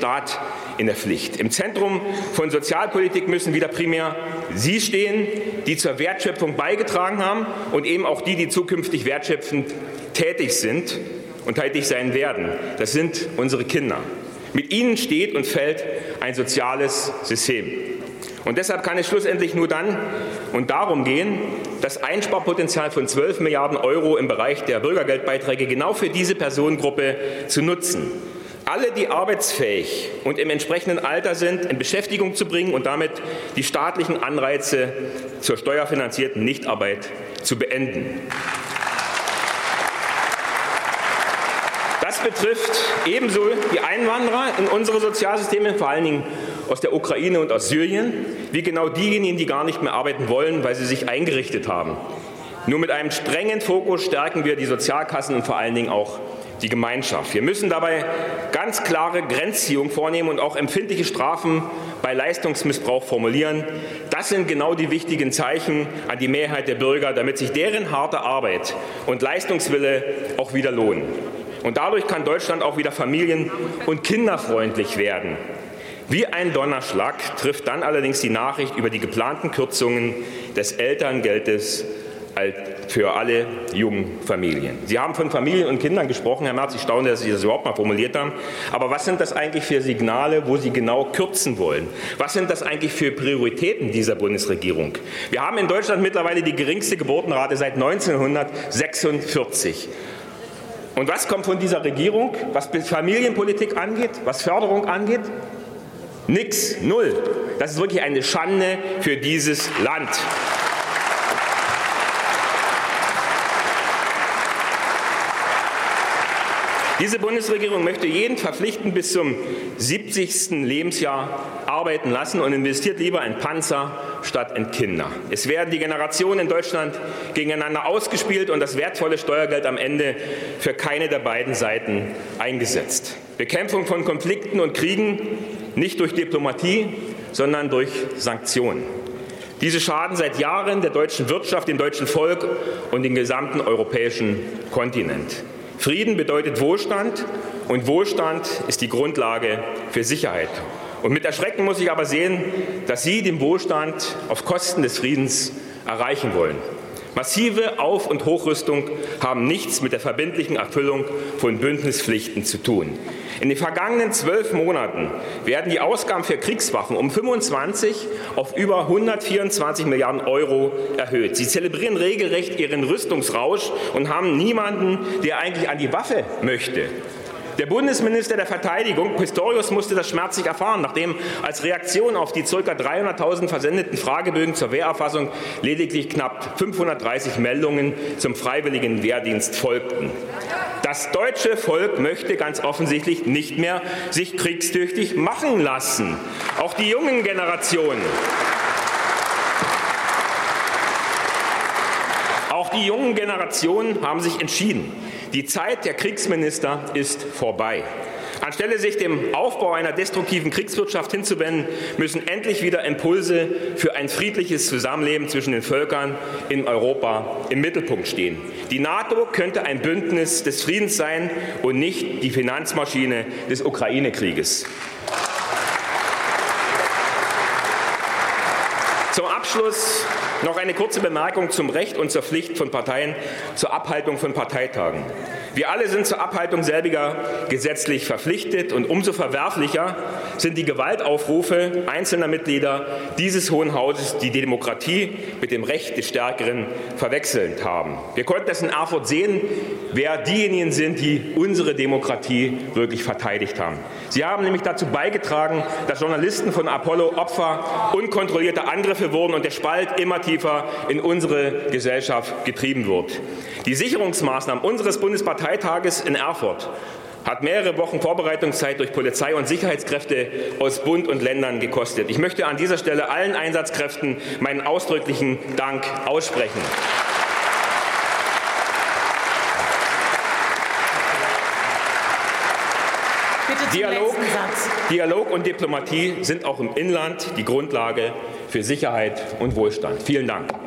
Staat in der Pflicht. Im Zentrum von Sozialpolitik müssen wieder primär Sie stehen, die zur Wertschöpfung beigetragen haben und eben auch die zukünftig wertschöpfend tätig sind und tätig sein werden. Das sind unsere Kinder. Mit ihnen steht und fällt ein soziales System. Und deshalb kann es schlussendlich nur dann und darum gehen, das Einsparpotenzial von 12 Milliarden € im Bereich der Bürgergeldbeiträge genau für diese Personengruppe zu nutzen. Alle, die arbeitsfähig und im entsprechenden Alter sind, in Beschäftigung zu bringen und damit die staatlichen Anreize zur steuerfinanzierten Nichtarbeit zu beenden. Das betrifft ebenso die Einwanderer in unsere Sozialsysteme, vor allen Dingen aus der Ukraine und aus Syrien, wie genau diejenigen, die gar nicht mehr arbeiten wollen, weil sie sich eingerichtet haben. Nur mit einem strengen Fokus stärken wir die Sozialkassen und vor allen Dingen auch die Gemeinschaft. Wir müssen dabei ganz klare Grenzziehung vornehmen und auch empfindliche Strafen bei Leistungsmissbrauch formulieren. Das sind genau die wichtigen Zeichen an die Mehrheit der Bürger, damit sich deren harte Arbeit und Leistungswille auch wieder lohnen. Und dadurch kann Deutschland auch wieder familien- und kinderfreundlich werden. Wie ein Donnerschlag trifft dann allerdings die Nachricht über die geplanten Kürzungen des Elterngeldes für alle jungen Familien. Sie haben von Familien und Kindern gesprochen, Herr Merz. Ich staune, dass Sie das überhaupt mal formuliert haben. Aber was sind das eigentlich für Signale, wo Sie genau kürzen wollen? Was sind das eigentlich für Prioritäten dieser Bundesregierung? Wir haben in Deutschland mittlerweile die geringste Geburtenrate seit 1946. Und was kommt von dieser Regierung, was Familienpolitik angeht, was Förderung angeht? Nix, null. Das ist wirklich eine Schande für dieses Land. Diese Bundesregierung möchte jeden verpflichten, bis zum 70. Lebensjahr arbeiten lassen und investiert lieber in Panzer statt in Kinder. Es werden die Generationen in Deutschland gegeneinander ausgespielt und das wertvolle Steuergeld am Ende für keine der beiden Seiten eingesetzt. Bekämpfung von Konflikten und Kriegen nicht durch Diplomatie, sondern durch Sanktionen. Diese schaden seit Jahren der deutschen Wirtschaft, dem deutschen Volk und dem gesamten europäischen Kontinent. Frieden bedeutet Wohlstand und Wohlstand ist die Grundlage für Sicherheit. Und mit Erschrecken muss ich aber sehen, dass Sie den Wohlstand auf Kosten des Friedens erreichen wollen. Massive Auf- und Hochrüstung haben nichts mit der verbindlichen Erfüllung von Bündnispflichten zu tun. In den vergangenen 12 Monaten werden die Ausgaben für Kriegswaffen um 25 auf über 124 Milliarden € erhöht. Sie zelebrieren regelrecht ihren Rüstungsrausch und haben niemanden, der eigentlich an die Waffe möchte. Der Bundesminister der Verteidigung, Pistorius, musste das schmerzlich erfahren, nachdem als Reaktion auf die ca. 300.000 versendeten Fragebögen zur Wehrerfassung lediglich knapp 530 Meldungen zum freiwilligen Wehrdienst folgten. Das deutsche Volk möchte ganz offensichtlich nicht mehr sich kriegstüchtig machen lassen. Auch die jungen Generationen. Auch die jungen Generationen haben sich entschieden. Die Zeit der Kriegsminister ist vorbei. Anstelle sich dem Aufbau einer destruktiven Kriegswirtschaft hinzuwenden, müssen endlich wieder Impulse für ein friedliches Zusammenleben zwischen den Völkern in Europa im Mittelpunkt stehen. Die NATO könnte ein Bündnis des Friedens sein und nicht die Finanzmaschine des Ukraine-Krieges. Zum Abschluss noch eine kurze Bemerkung zum Recht und zur Pflicht von Parteien zur Abhaltung von Parteitagen. Wir alle sind zur Abhaltung selbiger gesetzlich verpflichtet, und umso verwerflicher sind die Gewaltaufrufe einzelner Mitglieder dieses Hohen Hauses, die die Demokratie mit dem Recht des Stärkeren verwechselt haben. Wir konnten das in Erfurt sehen, wer diejenigen sind, die unsere Demokratie wirklich verteidigt haben. Sie haben nämlich dazu beigetragen, dass Journalisten von Apollo Opfer unkontrollierter Angriffe wurden und der Spalt immer tiefer in unsere Gesellschaft getrieben wird. Die Sicherungsmaßnahmen unseres Bundesparteitages in Erfurt hat mehrere Wochen Vorbereitungszeit durch Polizei und Sicherheitskräfte aus Bund und Ländern gekostet. Ich möchte an dieser Stelle allen Einsatzkräften meinen ausdrücklichen Dank aussprechen. Dialog und Diplomatie sind auch im Inland die Grundlage für Sicherheit und Wohlstand. Vielen Dank.